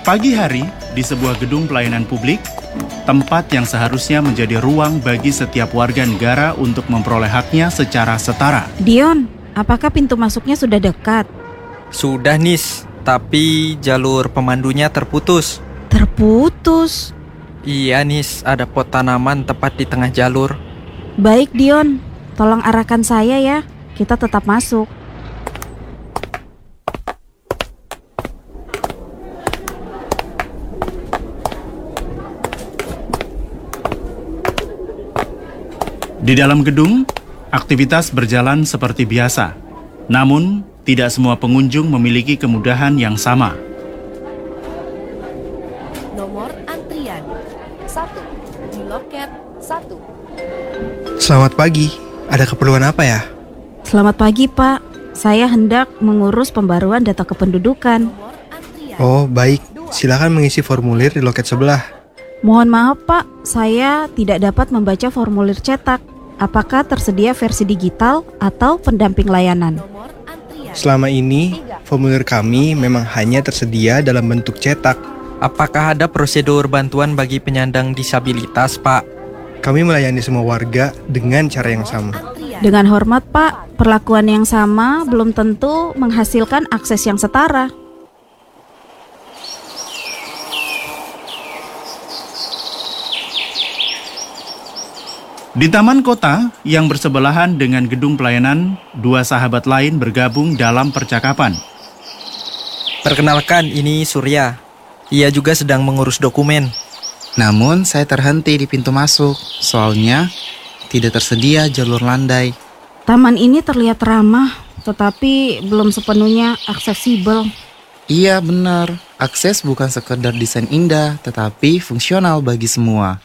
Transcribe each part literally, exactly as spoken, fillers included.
Pagi hari, di sebuah gedung pelayanan publik, tempat yang seharusnya menjadi ruang bagi setiap warga negara untuk memperoleh haknya secara setara. Dion, apakah pintu masuknya sudah dekat? Sudah, Nis, tapi jalur pemandunya terputus. Terputus? Iya, Nis, ada pot tanaman tepat di tengah jalur. Baik, Dion. Tolong arahkan saya ya. Kita tetap masuk. Di dalam gedung, aktivitas berjalan seperti biasa. Namun, tidak semua pengunjung memiliki kemudahan yang sama. Nomor antrian satu di loket satu. Selamat pagi, ada keperluan apa ya? Selamat pagi, Pak. Saya hendak mengurus pembaruan data kependudukan. Nomor antrian Oh, baik. Silakan mengisi formulir di loket sebelah. Mohon maaf, Pak. Saya tidak dapat membaca formulir cetak. Apakah tersedia versi digital atau pendamping layanan? nomor antrian Selama ini, formulir kami memang hanya tersedia dalam bentuk cetak. Apakah ada prosedur bantuan bagi penyandang disabilitas, Pak? Kami melayani semua warga dengan cara yang sama. antrian Dengan hormat, Pak, perlakuan yang sama belum tentu menghasilkan akses yang setara. Di taman kota yang bersebelahan dengan gedung pelayanan, dua sahabat lain bergabung dalam percakapan. Perkenalkan, ini Surya. Ia juga sedang mengurus dokumen. Namun saya terhenti di pintu masuk, soalnya tidak tersedia jalur landai. Taman ini terlihat ramah, tetapi belum sepenuhnya aksesibel. Iya benar, akses bukan sekedar desain indah, tetapi fungsional bagi semua.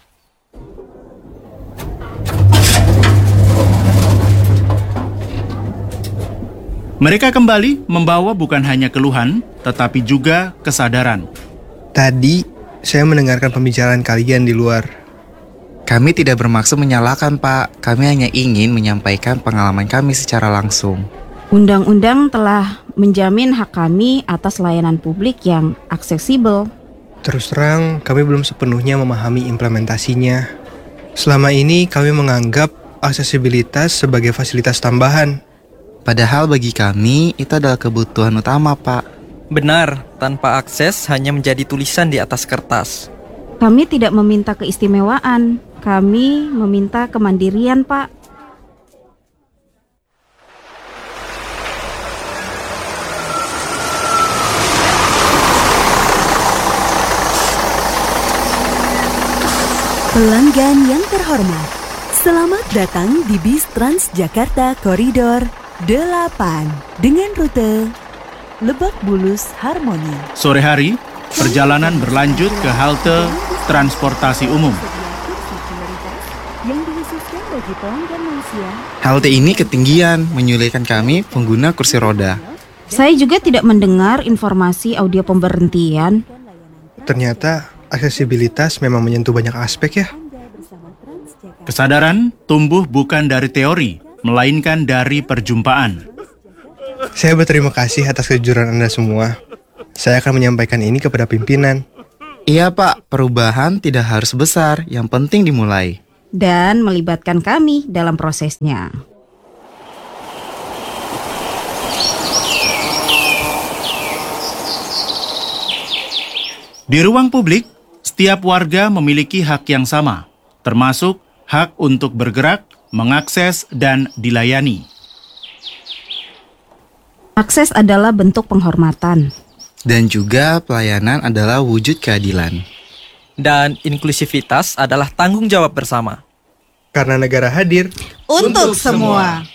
Mereka kembali membawa bukan hanya keluhan, tetapi juga kesadaran. Tadi, saya mendengarkan pembicaraan kalian di luar. Kami tidak bermaksud menyalahkan, Pak. Kami hanya ingin menyampaikan pengalaman kami secara langsung. Undang-undang telah menjamin hak kami atas layanan publik yang aksesibel. Terus terang, kami belum sepenuhnya memahami implementasinya. Selama ini, kami menganggap aksesibilitas sebagai fasilitas tambahan. Padahal bagi kami itu adalah kebutuhan utama, Pak. Benar, tanpa akses hanya menjadi tulisan di atas kertas. Kami tidak meminta keistimewaan, kami meminta kemandirian, Pak. Pelanggan yang terhormat, selamat datang di bis Transjakarta Koridor delapan dengan rute Lebak Bulus Harmoni. Sore hari, perjalanan berlanjut ke halte transportasi umum. Yang dikhususkan bagi pelanggan lansia. Halte ini ketinggian, menyulitkan kami pengguna kursi roda. Saya juga tidak mendengar informasi audio pemberhentian. Ternyata, aksesibilitas memang menyentuh banyak aspek ya. Kesadaran tumbuh bukan dari teori, melainkan dari perjumpaan. Saya berterima kasih atas kejujuran Anda semua. Saya akan menyampaikan ini kepada pimpinan. Iya, Pak. Perubahan tidak harus besar, yang penting dimulai. Dan melibatkan kami dalam prosesnya. Di ruang publik, setiap warga memiliki hak yang sama, termasuk hak untuk bergerak, mengakses, dan dilayani. Akses adalah bentuk penghormatan. Dan juga pelayanan adalah wujud keadilan. Dan inklusivitas adalah tanggung jawab bersama. Karena negara hadir Untuk semua.